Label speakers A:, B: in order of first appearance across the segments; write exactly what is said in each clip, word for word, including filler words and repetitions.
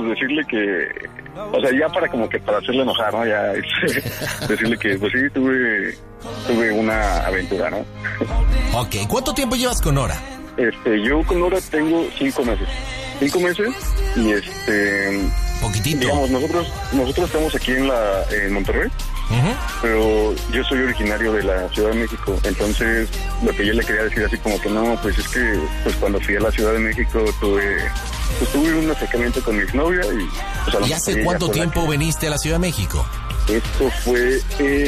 A: decirle que, o sea, ya para como que para hacerle enojar, ¿no? Ya este, decirle que, pues sí, tuve, tuve una aventura, ¿no?
B: Ok, ¿cuánto tiempo llevas con Nora?
A: Este, yo con Nora tengo cinco meses. Cinco meses y este...
B: Poquitito.
A: Digamos, nosotros nosotros estamos aquí en la en Monterrey, uh-huh. pero yo soy originario de la Ciudad de México, entonces lo que yo le quería decir así como que no, pues es que pues cuando fui a la Ciudad de México tuve pues tuve un acercamiento con mi exnovia y... Pues, a
B: ¿Y hace cuánto tiempo que... veniste a la Ciudad de México?
A: Esto fue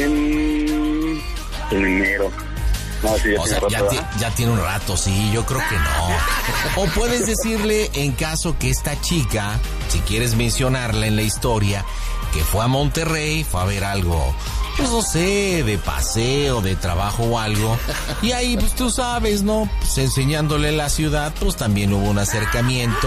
A: en, en enero. No, sí,
B: o sea,
A: rato,
B: ya, ti, ya tiene un rato, sí, yo creo que no. O puedes decirle, en caso que esta chica, si quieres mencionarla en la historia, que fue a Monterrey, fue a ver algo, pues no sé, de paseo, de trabajo o algo, y ahí, pues tú sabes, ¿no? Pues enseñándole la ciudad, pues también hubo un acercamiento.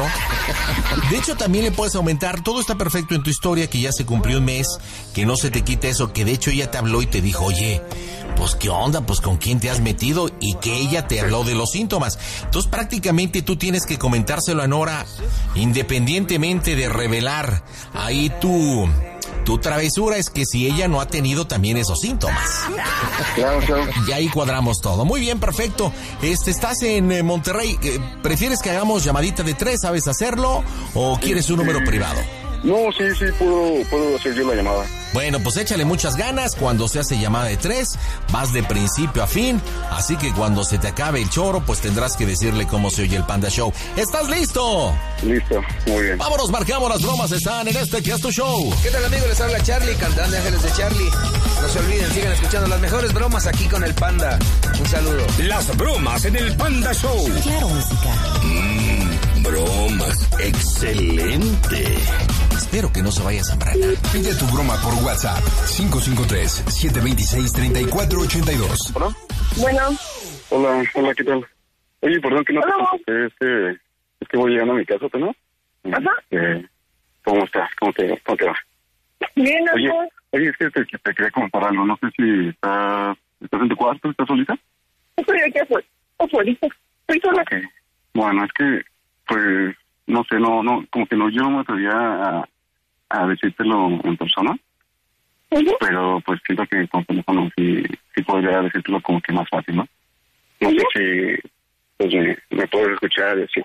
B: De hecho, también le puedes aumentar, todo está perfecto en tu historia, que ya se cumplió un mes, que no se te quite eso, que de hecho ella te habló y te dijo, oye, pues qué onda, pues con quién te has metido, y que ella te habló de los síntomas. Entonces prácticamente tú tienes que comentárselo a Nora, independientemente de revelar ahí tu, tu travesura, es que si ella no ha tenido también esos síntomas.
A: Claro, claro.
B: Y ahí cuadramos todo. Muy bien, perfecto. Este, estás en eh, Monterrey, ¿prefieres que hagamos llamadita de tres, sabes hacerlo, o quieres un número privado?
A: No, sí, sí, puedo, puedo hacer yo la llamada.
B: Bueno, pues échale muchas ganas. Cuando se hace llamada de tres, vas de principio a fin. Así que cuando se te acabe el choro, pues tendrás que decirle cómo se oye el Panda Show. ¿Estás listo?
A: Listo, muy bien.
B: Vámonos, marcamos, las bromas están en este que es tu show.
C: ¿Qué tal, amigos? Les habla Charlie, cantante de Ángeles de Charlie. No se olviden, sigan escuchando las mejores bromas aquí con el Panda. Un saludo.
D: Las bromas en el Panda Show.
E: Claro, música.
D: Mmm, bromas. Excelente.
B: Espero que no se vaya a sembrar.
D: Pide tu broma por WhatsApp. cinco cinco tres, siete dos seis, tres cuatro ocho dos.
A: ¿Hola?
F: Bueno.
A: Hola, hola, ¿qué tal? Oye, perdón que no te contesté, es que, es que voy llegando a mi casa, ¿no?
F: Ajá.
A: Eh, ¿Cómo estás? ¿Cómo te, cómo te va?
F: Bien,
A: oye,
F: amor.
A: Oye, es que te, te quería comentar algo. No sé si estás, estás en tu cuarto, ¿estás solita?
F: Estoy aquí afuera. Afuera. Estoy sola.
A: Okay. Bueno, es que, pues, no sé, no, no, como que no, yo no me atrevía a, a decírtelo en persona. Uh-huh. Pero, pues, siento que con teléfono sí, sí podría decírtelo como que más fácil, ¿no? No uh-huh. sé si, pues, me, me puedes escuchar y así.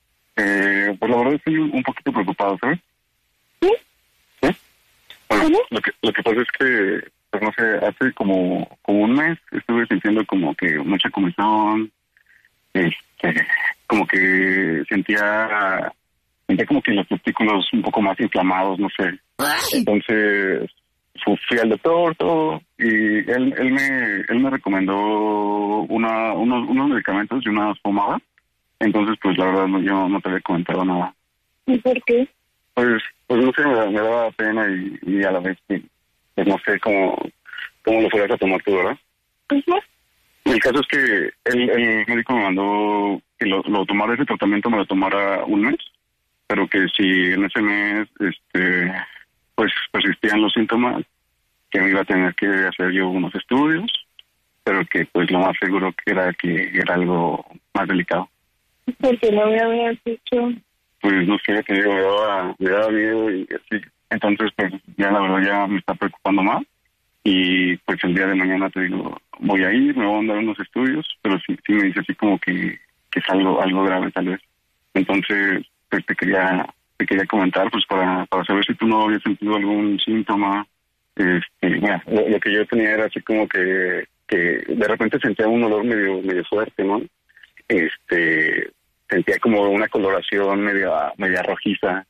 A: Eh, pues, la verdad estoy un poquito preocupado, ¿sabes?
F: ¿Sí?
A: ¿Sí? Bueno,
F: uh-huh.
A: lo que, lo que pasa es que, pues, no sé, hace como, como un mes estuve sintiendo como que mucha comezón, este, como que sentía, sentía como que los testículos un poco más inflamados, no sé. Entonces, fui al doctor, todo, y él, él me, él me recomendó una, unos, unos medicamentos y unas pomadas. Entonces, pues, la verdad, no, yo no te había comentado nada.
F: ¿Y por qué?
A: Pues, pues no sé, me, me daba pena y, y a la vez, pues, no sé cómo, cómo lo fueras a tomar tú, ¿verdad?
F: Uh-huh.
A: El caso es que el, el médico me mandó que lo, lo tomara, ese tratamiento me lo tomara un mes, pero que si en ese mes, este, pues persistían los síntomas, que me iba a tener que hacer yo unos estudios, pero que pues lo más seguro que era que era algo más delicado.
F: ¿Por qué no me habías dicho?
A: Pues no sé, te digo, me daba, me daba miedo y así. Entonces, pues ya la verdad ya me está preocupando más. Y pues el día de mañana te digo, voy a ir, me voy a mandar unos estudios, pero sí, sí me dice así como que, que es algo, algo grave tal vez. Entonces, pues te quería, te quería comentar, pues para, para saber si tú no habías sentido algún síntoma. Este, mira, lo, lo que yo tenía era así como que, que de repente sentía un olor medio, medio fuerte, ¿no? Este, sentía como una coloración media, media rojiza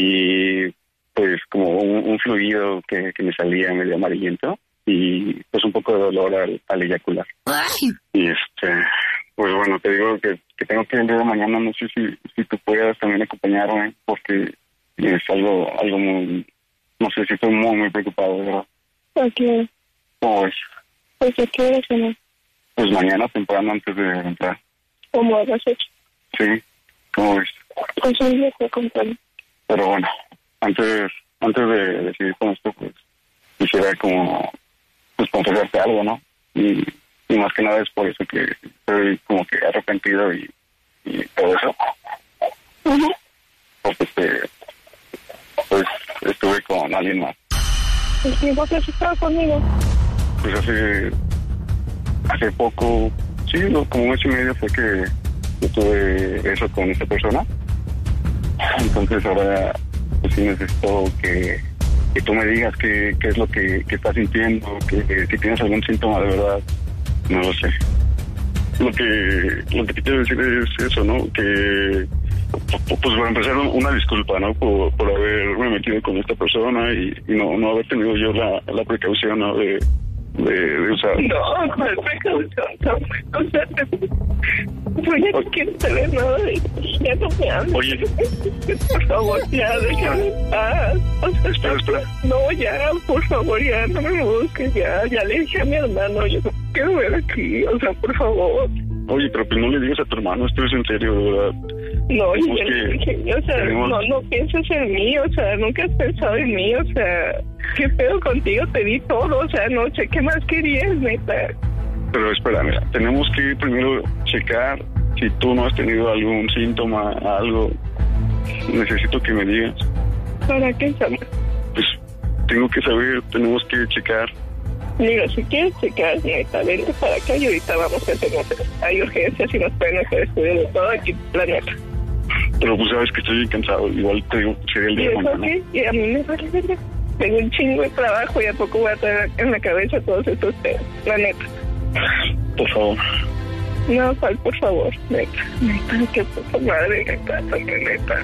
A: y pues como un, un fluido que, que me salía medio amarillento y pues un poco de dolor al, al eyacular. Ay. Y este, pues bueno, te digo que, que tengo que ir el día de mañana, no sé si, si tú puedas también acompañarme porque es algo, algo muy, no sé si estoy muy, muy preocupado, de verdad.
F: ¿Por qué?
A: ¿Cómo ves?
F: ¿Por qué quieres o no?
A: Pues mañana temprano antes de entrar.
F: ¿Cómo a las ocho?
A: Sí, ¿cómo ves?
F: Pues un día te acompaño.
A: Pero bueno, antes antes de decidir con esto, pues quisiera como pues confesarte algo, ¿no? Y, y más que nada es por eso que estoy como que arrepentido y, y todo eso.
F: Uh-huh.
A: Porque este, estuve con alguien más.
F: ¿El tiempo que has estado conmigo?
A: Pues hace, hace poco, sí, no, como un mes y medio fue que yo tuve eso con esta persona. Entonces ahora, pues sí necesito que, que tú me digas qué, qué es lo que, que estás sintiendo, que, que si tienes algún síntoma de verdad, no lo sé. Lo que, lo que te quiero decir es eso, ¿no? Que, pues para empezar, una disculpa, ¿no? Por, por haberme metido con esta persona y, y no, no haber tenido yo la, la precaución, ¿no? De, de, de usar.
F: No, ¿cuál precaución? No, o sea, pues ya no quiero saber nada de eso. Ya no me hables.
A: Oye.
F: Por favor, ya, déjame en paz. O sea,
A: espera, espera.
F: No, ya, por favor, ya, no me busques, ya. Ya le dije a mi hermano, yo no quiero ver aquí, o sea, por favor.
A: Oye, pero pues no le digas a tu hermano, esto es en serio, de verdad.
F: No, yo
A: Tenemos
F: le
A: que-
F: dije, o sea,
A: tenemos-
F: no, no pienses en mí, o sea, nunca has pensado en mí, o sea, ¿qué pedo contigo? Te di todo, o sea, no sé qué más querías, neta.
A: Pero espera, mira, tenemos que primero checar si tú no has tenido algún síntoma, algo. Necesito que me digas.
F: ¿Para qué, Samuel?
A: Pues tengo que saber, tenemos que checar.
F: Digo, si quieres checar, neta, vente para acá y ahorita vamos a hacer notas. Hay urgencias y nos pueden hacer estudio de todo aquí, la neta.
A: Pero pues sabes que estoy bien cansado, igual te digo, sería el
F: ¿Y
A: día de
F: eso
A: mañana.
F: qué? Y a mí me vale verga. Tengo un chingo de trabajo y a poco voy a traer en la cabeza todos estos pedos, la neta.
A: Por favor.
F: No, ¿cuál, por favor? Neta, neta, qué puta madre, neta, neta.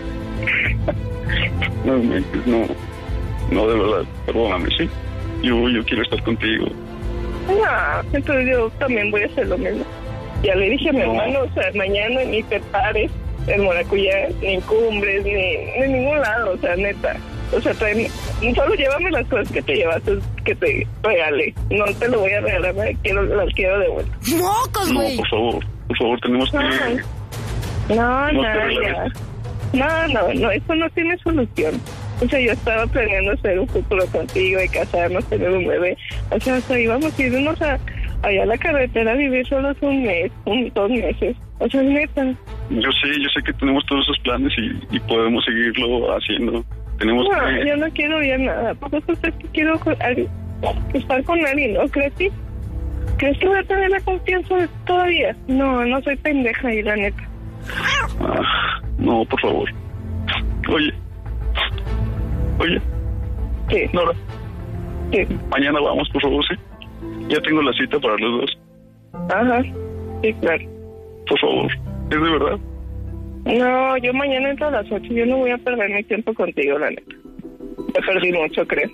A: No, me- no, no, de verdad, perdóname, ¿sí? Yo, yo quiero estar contigo.
F: No, entonces yo también voy a hacer lo mismo. Ya le dije a mi
A: No.
F: hermano, o sea, mañana ni te pares en Maracuyá, ni en Cumbres, ni, ni en ningún lado, o sea, neta. O sea, trae, solo llévame las cosas que te llevaste, que te regalé. No te lo voy a regalar, me quiero, las quiero de vuelta.
E: ¡Mocos,
A: No,
E: güey!
A: por favor, por favor, tenemos que...
F: Ay. No,
A: No
F: no,
A: te
F: ya.
A: relajes.
F: No, no, no, eso no tiene solución. O sea, yo estaba planeando hacer un futuro contigo, de casarnos, tener un bebé. O sea, hasta íbamos a irnos a, allá a la carretera a vivir solos un mes, un, dos meses. O sea, neta.
A: Yo sé, yo sé que tenemos todos esos planes y, y podemos seguirlo haciendo. Tenemos
F: No,
A: que...
F: yo no quiero ya nada. Porque tú sabes que quiero con alguien- estar con alguien, ¿no? ¿Crees que? ¿Crees que voy a tener la confianza todavía? No, no soy pendeja y la neta.
A: Ah, no, por favor. Oye. Oye,
F: Sí,
A: Nora,
F: sí.
A: mañana vamos, por favor, ¿sí? Ya tengo la cita para los dos.
F: Ajá. Sí, claro.
A: Por favor, es de verdad.
F: No, yo mañana entro a las ocho. Yo no voy a perder mi tiempo contigo, la neta. Ya perdí mucho, creo.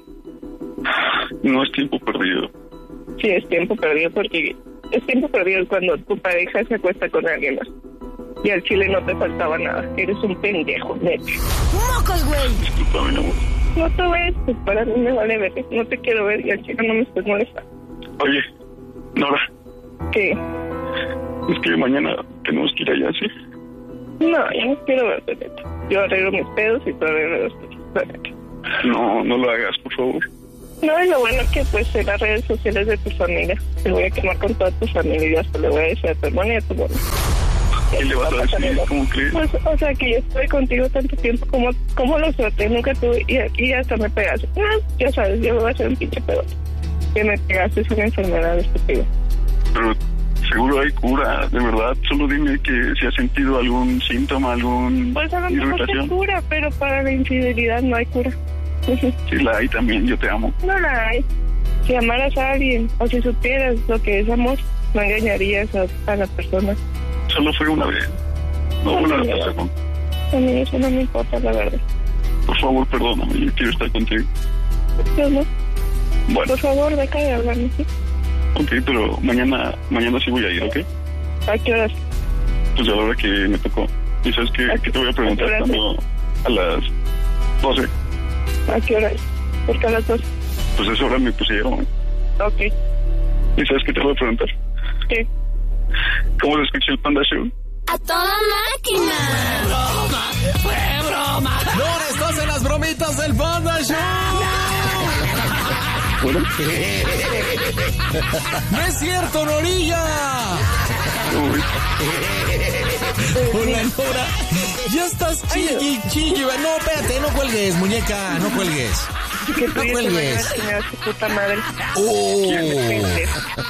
A: No es tiempo perdido.
F: Sí, es tiempo perdido porque es tiempo perdido cuando tu pareja se acuesta con alguien más. Y al chile no te faltaba nada. Eres un pendejo, neta.
E: ¡Mocos, güey!
A: Discúlpame, amor.
F: No te voy a disculpar, a mí me vale ver. No te quiero ver y al chile no me estés molestando.
A: Oye, Nora,
F: ¿Qué?
A: es que mañana tenemos que ir allá, ¿sí?
F: No, yo no quiero verte, neta. Yo arreglo mis pedos y tú arreglas los tuyos, la neta.
A: No, no lo hagas, por favor.
F: No, y lo bueno es que pues en las redes sociales de tu familia te voy a quemar con toda tu familia y hasta le voy a decir a tu hermana y a tu hermano.
A: ¿Qué le vas a decir? ¿Cómo crees?
F: Pues, o sea, que yo estoy contigo tanto tiempo, como, como lo suerte, nunca tuve, y aquí hasta me pegaste. Ah, ya sabes, yo voy a ser un pinche pedo. Que me pegaste es una enfermedad estúpida.
A: Pero seguro hay cura, de verdad. Solo dime que si has sentido algún síntoma, algún
F: Pues a lo mejor se
A: irritación.
F: cura, pero para la infidelidad no hay cura.
A: Sí, la hay también, yo te amo.
F: No la hay. Si amaras a alguien, o si supieras lo que es amor, no engañarías a, a la persona.
A: Solo fue una vez. No
F: No,
A: volverá a
F: no,
A: pasar.
F: no. A mí eso no me importa, la verdad.
A: Por favor, perdóname, yo quiero estar contigo.
F: Yo no.
A: Bueno,
F: Por favor, deja de hablarme, ¿sí?
A: ok, pero mañana mañana sí voy a ir, ¿ok?
F: ¿A qué horas?
A: Pues a la hora que me tocó. ¿Y sabes qué, qué te voy a preguntar?
F: ¿A qué hora?
A: Cuando a las doce.
F: ¿A qué horas? Porque a las dos.
A: Pues esa hora me pusieron.
F: Ok.
A: ¿Y sabes qué te voy a preguntar?
F: ¿Qué?
A: ¿Cómo se escucha el Panda Show?
E: ¡A toda máquina!
B: No, estás en las bromitas del Panda Show.
A: Bueno,
B: ¡No es cierto, Norilla! Hola, Nora. Ya estás chille, chille. No, espérate, no cuelgues, muñeca, no cuelgues.
F: Que
B: No
F: tú ya
B: cuelgues.
F: te van a su puta madre.
B: Oh.
F: Gente.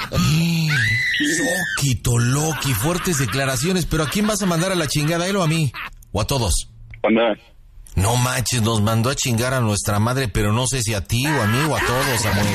B: Soquito, Loki, fuertes declaraciones. Pero ¿a quién vas a mandar a la chingada, a él o a mí? ¿O a todos?
A: Panda,
B: No manches, nos mandó a chingar a nuestra madre, pero no sé si a ti o a mí o a todos, Samuel.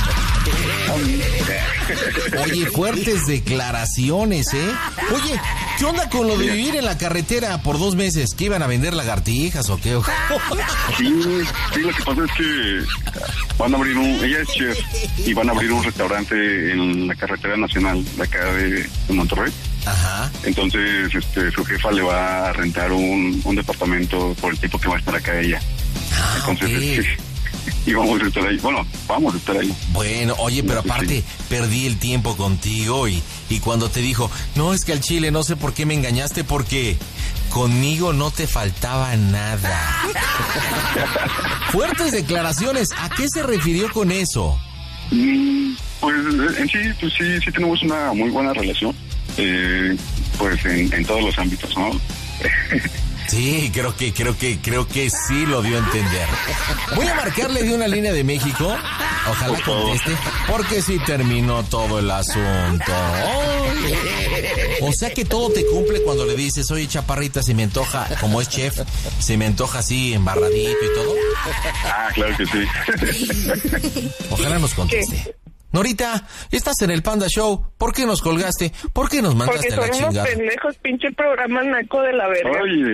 B: Oye, fuertes declaraciones, ¿eh? Oye, ¿qué onda con lo de vivir en la carretera por dos meses? ¿Qué iban a vender lagartijas o qué?
A: sí, sí, lo que pasa es que van a abrir un, ella es chef, y van a abrir un restaurante en la carretera nacional de acá de, de Monterrey.
B: Ajá.
A: Entonces, este, su jefa le va a rentar un, un departamento por el tiempo que va a estar acá ella.
B: Ah,
A: Entonces,
B: ok.
A: este, y vamos a estar ahí. Bueno, vamos a estar ahí.
B: Bueno, oye, pero
A: Sí,
B: aparte,
A: sí.
B: perdí el tiempo contigo y, y cuando te dijo, no, es que al chile no sé por qué me engañaste, porque conmigo no te faltaba nada. Fuertes declaraciones, ¿a qué se refirió con eso?
A: Mm, Pues en sí, pues sí, sí tenemos una muy buena relación. Eh, pues en, en todos los ámbitos, ¿no?
B: Sí, creo que, creo que, creo que sí lo dio a entender. Voy a marcarle de una línea de México. Ojalá conteste, porque sí terminó todo el asunto. ¡Ay! O sea que todo te cumple cuando le dices, oye, chaparrita, se me antoja, como es chef, se me antoja así, embarradito y todo.
A: Ah, claro que sí.
B: Ojalá nos conteste. Norita, estás en el Panda Show. ¿Por qué nos colgaste? ¿Por qué nos
F: Porque
B: mandaste a
F: son
B: la
F: unos
B: chingada?
F: pendejos, pinche programa naco de la verga.
A: Oye,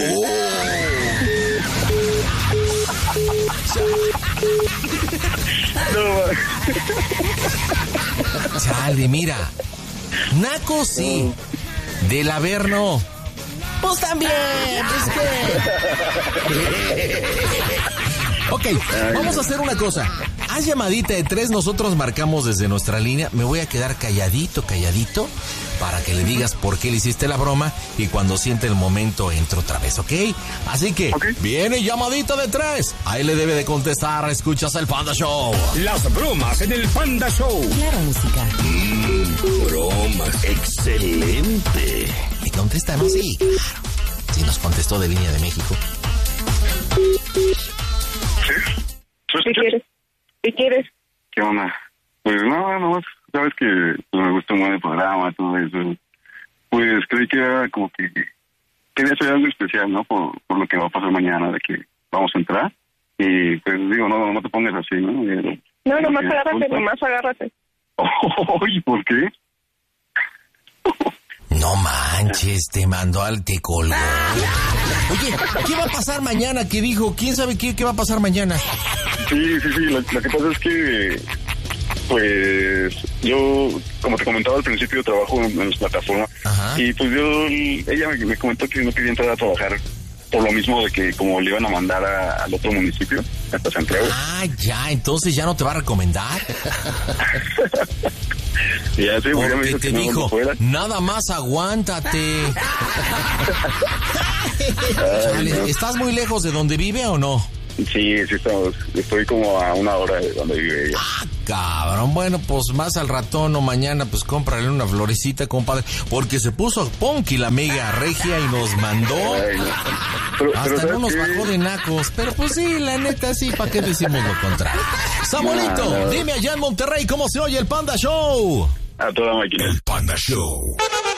F: No,
B: Chale, mira. Naco sí. Del haber no. Pues también. Pues que... Ok, vamos a hacer una cosa. Haz llamadita de tres, nosotros marcamos desde nuestra línea. Me voy a quedar calladito, calladito, para que le digas por qué le hiciste la broma y cuando siente el momento entro otra vez, ¿ok? Así que,
A: Ok.
B: viene llamadita de tres. Ahí le debe de contestar, escuchas el Panda Show.
G: Las bromas en el Panda Show.
E: Claro, música.
G: Bromas. Excelente.
B: ¿Y contesta, no? Sí, claro. Sí, nos contestó de línea de México.
A: ¿sí? ¿Tú
F: ¿qué
A: escuchas?
F: quieres? ¿Qué quieres?
A: ¿Qué onda? Pues no, no, sabes que me gusta mucho el programa, todo eso. Pues creí que era como que quería hacer algo especial, ¿no? Por, por lo que va a pasar mañana, de que vamos a entrar. Y pues digo, no, no te pongas así, ¿no? Y,
F: No, nomás
A: porque,
F: agárrate,
A: puta.
F: nomás agárrate.
A: Oye, ¿por qué?
B: No manches, te mandó al te colgó. Oye, ¿qué va a pasar mañana? ¿Qué dijo? ¿Quién sabe qué, qué va a pasar mañana?
A: Sí, sí, sí, lo, lo que pasa es que, pues, yo, como te comentaba al principio, trabajo en, en las plataformas.
B: Ajá.
A: Y pues yo, ella me, me comentó que no quería entrar a trabajar por lo mismo de que como le iban a mandar a- al otro municipio, hasta Santiago.
B: Ah, ya, entonces ya no te va a recomendar.
A: Y ya, sí, pues, ya me
B: Porque
A: dijo
B: te
A: que no,
B: dijo,
A: no fuera.
B: nada más aguántate. Chale, ¿estás muy lejos de donde vive o no?
A: Sí, sí, estamos, estoy como a una hora de donde vive ella.
B: Cabrón, bueno, pues más al ratón o mañana, pues cómprale una florecita, compadre. Porque se puso punky la amiga regia y nos mandó.
A: Ay, no. Pero, pero
B: Hasta
A: ¿sabes
B: no nos
A: qué?
B: bajó de nacos. Pero pues sí, la neta sí, ¿para qué decimos lo contrario? Samuelito,
A: No, no.
B: dime allá en Monterrey cómo se oye el Panda Show.
A: A toda máquina.
D: El Panda Show.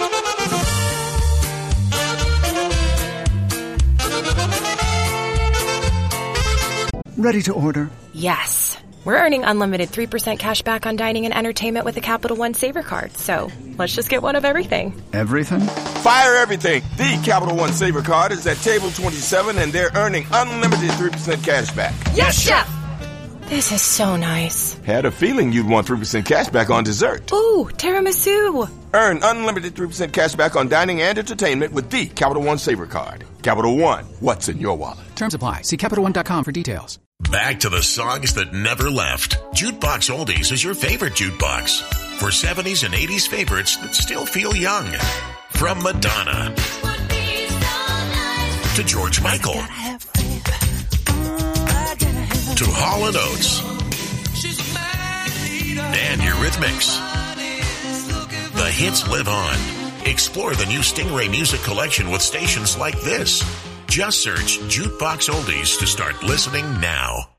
H: Ready to order.
I: Yes. We're earning unlimited three percent cash back on dining and entertainment with the Capital One Saver Card. So let's just get one of everything.
H: Everything?
J: Fire everything. The Capital One Saver Card is at table twenty-seven and they're earning unlimited three percent cash back.
I: Yes, Chef! This is so nice.
J: Had a feeling you'd want three percent cash back on dessert.
I: Ooh, tiramisu.
J: Earn unlimited three percent cash back on dining and entertainment with the Capital One Saver Card. Capital One, what's in your wallet?
H: Terms apply. See Capital One dot com for details.
K: Back to the songs that never left. Jukebox Oldies is your favorite jukebox. For seventies and eighties favorites that still feel young. From Madonna to George Michael to Hall and Oates and Eurythmics. The hits live on. Explore the new Stingray music collection with stations like this. Just search Jukebox Oldies to start listening now.